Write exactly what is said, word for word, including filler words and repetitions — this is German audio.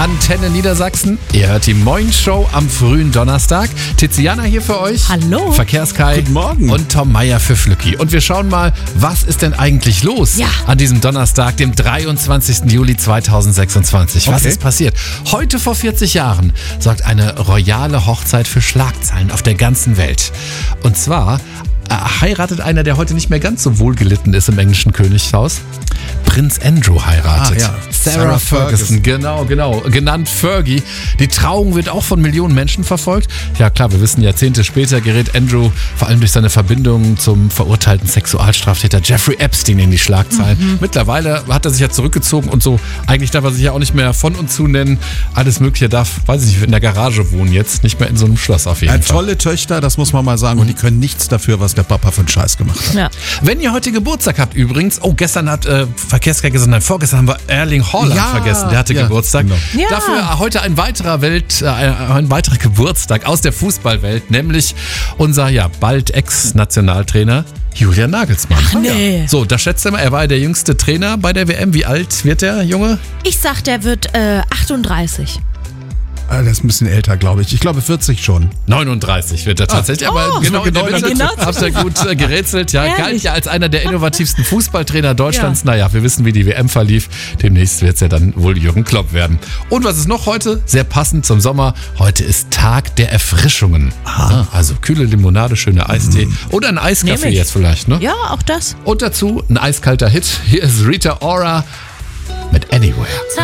Antenne Niedersachsen. Ihr hört die Moin-Show am frühen Donnerstag. Tiziana hier für euch. Hallo. Verkehrskai. Guten Morgen. Und Tom Meyer für Flücki. Und wir schauen mal, was ist denn eigentlich los Ja. an diesem Donnerstag, dem dreiundzwanzigsten Juli zweitausendsechsundzweitig. Was Okay. ist passiert? Heute vor vierzig Jahren sorgt eine royale Hochzeit für Schlagzeilen auf der ganzen Welt. Und zwar äh, heiratet einer, der heute nicht mehr ganz so wohlgelitten ist im englischen Königshaus. Prinz Andrew heiratet. Ah, ja. Sarah, Sarah Ferguson. Ferguson. Genau, genau. Genannt Fergie. Die Trauung wird auch von Millionen Menschen verfolgt. Ja klar, wir wissen, Jahrzehnte später gerät Andrew vor allem durch seine Verbindung zum verurteilten Sexualstraftäter Jeffrey Epstein in die Schlagzeilen. Mhm. Mittlerweile hat er sich ja zurückgezogen und so. Eigentlich darf er sich ja auch nicht mehr von und zu nennen. Alles Mögliche darf, weiß ich nicht, in der Garage wohnen jetzt. Nicht mehr in so einem Schloss auf jeden Ja, Fall. tolle Töchter, das muss man mal sagen. Und die können nichts dafür, was der Papa für einen Scheiß gemacht hat. Ja. Wenn ihr heute Geburtstag habt übrigens, oh, gestern hat äh, Verkehrskai gesagt, nein, vorgestern haben wir Erling Haaland Ja, vergessen, der hatte ja, Geburtstag. genau. Ja. Dafür heute ein weiterer Welt, äh, ein weiterer Geburtstag aus der Fußballwelt, nämlich unser ja bald Ex-Nationaltrainer Julian Nagelsmann. Ach, nee. So, da schätzt ihr mal, er war der jüngste Trainer bei der W M. Wie alt wird der Junge? Ich sag, der wird äh, achtunddreißig. Ah, Der ist ein bisschen älter, glaube ich. Ich glaube vierzig schon. neununddreißig wird er tatsächlich, aber oh, genau in der genau in der Mitte. Mitte. Habt ihr gut äh, gerätselt. Ja, Ehrlich? galt ja als einer der innovativsten Fußballtrainer Deutschlands. Naja, wir wissen, wie die W M verlief. Demnächst wird es ja dann wohl Jürgen Klopp werden. Und was ist noch heute? Sehr passend zum Sommer. Heute ist Tag der Erfrischungen. Ah, also kühle Limonade, schöner Eistee oder ein Nehm Eiskaffee ich. jetzt vielleicht, ne? Ja, auch das. Und dazu ein eiskalter Hit. Hier ist Rita Ora mit Anywhere.